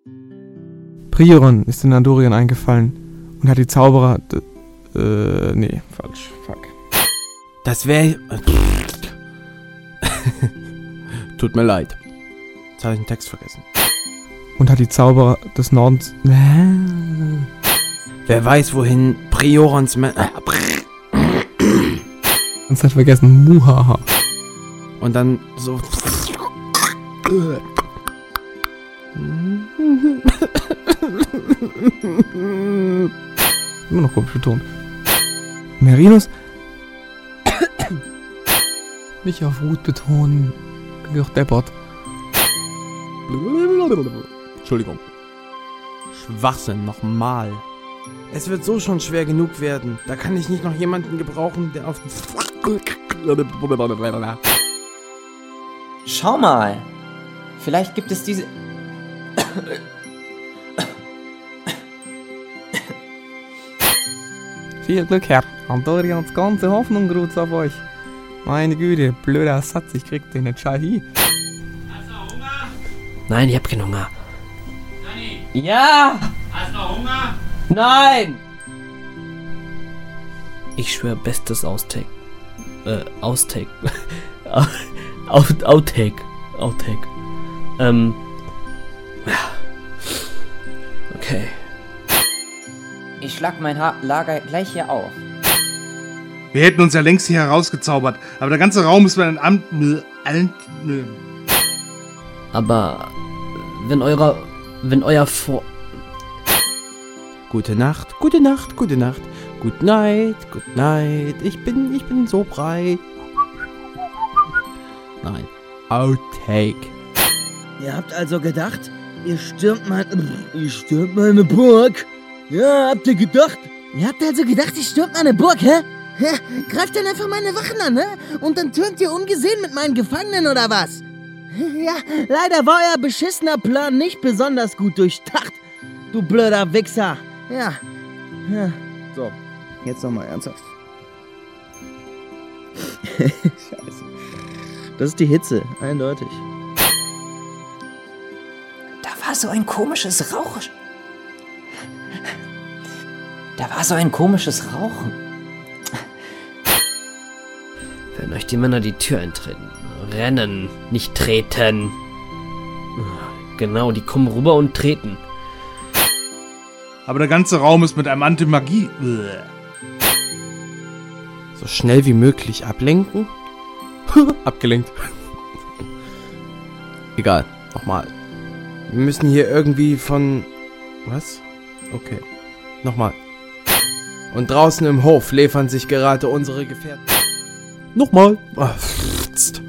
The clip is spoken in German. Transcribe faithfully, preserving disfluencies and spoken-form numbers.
Prioron ist in Andorien eingefallen und hat die Zauberer... D- äh, nee, falsch. Fuck. Das wäre... Tut mir leid. Jetzt habe ich den Text vergessen. Und hat die Zauberer des Nordens... Wer weiß, wohin Priorons... Me- Uns hat vergessen. Muhaha. Und dann so... Immer noch komisch betont. Merinus? Nicht auf Wut betonen. Bin doch deppert. Entschuldigung. Schwachsinn, nochmal. Es wird so schon schwer genug werden. Da kann ich nicht noch jemanden gebrauchen, der auf... Schau mal. Vielleicht gibt es diese... Viel Glück, Herr. Andorians ganze Hoffnung ruht auf euch. Meine Güte, blöder Satz, ich krieg den nicht schall hin. Hast du noch Hunger? Nein, ich hab keinen Hunger. Danny, Ja! hast du noch Hunger? Nein! Ich schwöre, bestes Austake. Äh, Austake. Out, Outtake. Outtake. Ähm. Okay. Ich schlag mein ha- Lager gleich hier auf. Wir hätten uns ja längst hier herausgezaubert, aber der ganze Raum ist mit einem Amt... Aber wenn eurer... Wenn euer Vor... Gute Nacht, gute Nacht, gute Nacht. Good night, good night. Ich bin, ich bin so breit. Nein. Outtake. Ihr habt also gedacht, ihr stürmt mein... Ihr stürmt meine Burg? Ja, habt ihr gedacht? Ihr habt also gedacht, ich stürmt meine Burg, hä? Ja, greift dann einfach meine Wachen an, ne? Und dann türmt ihr ungesehen mit meinen Gefangenen, oder was? Ja, leider war euer beschissener Plan nicht besonders gut durchdacht. Du blöder Wichser. Ja. Ja. So, jetzt nochmal ernsthaft. Scheiße. Das ist die Hitze, eindeutig. Da war so ein komisches Rauch... Da war so ein komisches Rauchen. Wenn euch die Männer die Tür eintreten. Rennen, nicht treten. Genau, die kommen rüber und treten. Aber der ganze Raum ist mit einem Anti-Magie... So schnell wie möglich ablenken. Abgelenkt. Egal, nochmal. Wir müssen hier irgendwie von... Was? Okay. Nochmal. Und draußen im Hof läfern sich gerade unsere Gefährten. Nochmal. Ah, pst.